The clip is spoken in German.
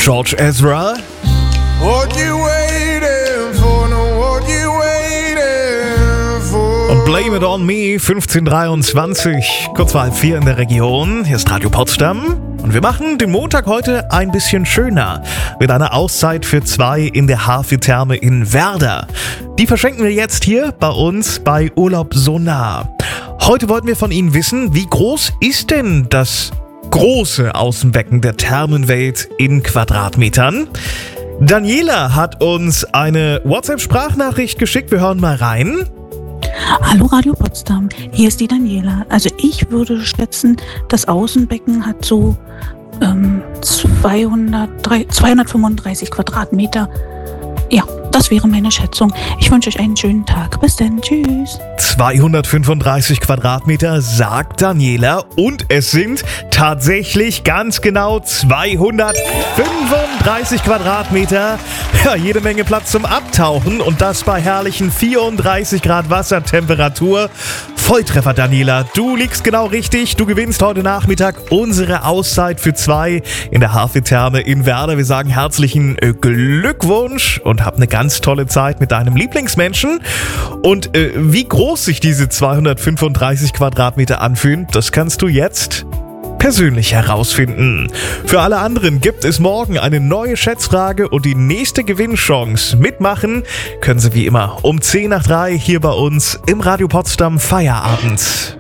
George Ezra. What you waiting for? No, what you waiting for? Und Blame It On Me, 15:23, kurz vor 3:30 in der Region. Hier ist Radio Potsdam. Und wir machen den Montag heute ein bisschen schöner mit einer Auszeit für 2 in der Havel-Therme in Werder. Die verschenken wir jetzt hier bei uns bei Urlaub so nah. Heute wollten wir von Ihnen wissen, wie groß ist denn das große Außenbecken der Thermenwelt in Quadratmetern? Daniela hat uns eine WhatsApp-Sprachnachricht geschickt. Wir hören mal rein. Hallo Radio Potsdam, hier ist die Daniela. Also ich würde schätzen, das Außenbecken hat so 235 Quadratmeter. Ja, das wäre meine Schätzung. Ich wünsche euch einen schönen Tag. Bis dann, tschüss. 235 Quadratmeter, sagt Daniela. Und es sind tatsächlich ganz genau 235 Quadratmeter. Ja, jede Menge Platz zum Abtauchen. Und das bei herrlichen 34 Grad Wassertemperatur. Volltreffer, Daniela. Du liegst genau richtig. Du gewinnst heute Nachmittag unsere Auszeit für 2 in der Havel-Therme in Werder. Wir sagen herzlichen Glückwunsch und hab eine ganz tolle Zeit mit deinem Lieblingsmenschen. Und wie groß sich diese 235 Quadratmeter anfühlen, das kannst du jetzt persönlich herausfinden. Für alle anderen gibt es morgen eine neue Schätzfrage und die nächste Gewinnchance. Mitmachen können Sie wie immer um 2:50 hier bei uns im Radio Potsdam Feierabend.